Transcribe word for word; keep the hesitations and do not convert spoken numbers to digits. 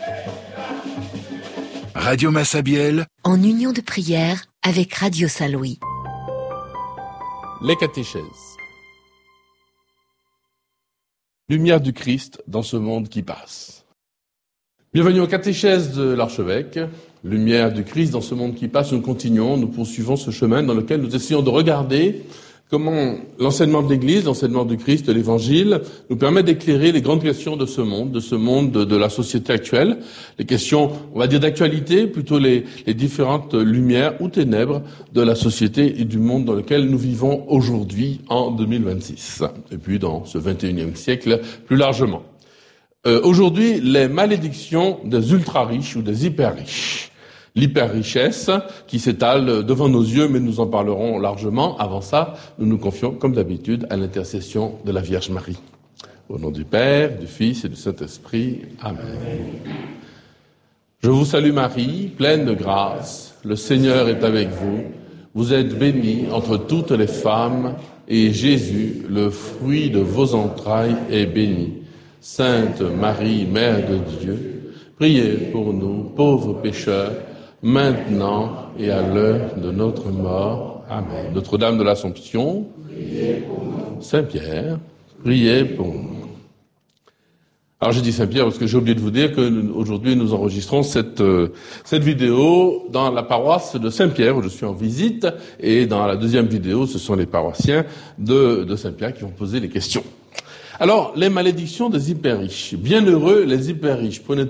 Radio Massabielle, en union de prière avec Radio Saint-Louis. Les catéchèses. Lumière du Christ dans ce monde qui passe. Bienvenue aux catéchèses de l'archevêque. Lumière du Christ dans ce monde qui passe. Nous continuons, nous poursuivons ce chemin dans lequel nous essayons de regarder comment l'enseignement de l'Église, l'enseignement du Christ, de l'Évangile, nous permet d'éclairer les grandes questions de ce monde, de ce monde de, de la société actuelle, les questions, on va dire, d'actualité, plutôt les, les différentes lumières ou ténèbres de la société et du monde dans lequel nous vivons aujourd'hui en deux mille vingt-six, et puis dans ce vingt et unième siècle plus largement. Euh, aujourd'hui, les malédictions des ultra-riches ou des hyper-riches. L'hyper-richesse qui s'étale devant nos yeux, mais nous en parlerons largement. Avant ça, nous nous confions, comme d'habitude, à l'intercession de la Vierge Marie. Au nom du Père, du Fils et du Saint-Esprit. Amen. Je vous salue Marie, pleine de grâce. Le Seigneur est avec vous. Vous êtes bénie entre toutes les femmes, et Jésus, le fruit de vos entrailles, est béni. Sainte Marie, Mère de Dieu, priez pour nous, pauvres pécheurs, maintenant et à l'heure de notre mort. Amen. Notre-Dame de l'Assomption, Saint-Pierre, priez pour nous. Alors j'ai dit Saint-Pierre parce que j'ai oublié de vous dire qu'aujourd'hui nous enregistrons cette, euh, cette vidéo dans la paroisse de Saint-Pierre où je suis en visite, et dans la deuxième vidéo ce sont les paroissiens de, de Saint-Pierre qui vont poser les questions. Alors, les malédictions des hyper-riches. Bienheureux les hyper-riches. Prenez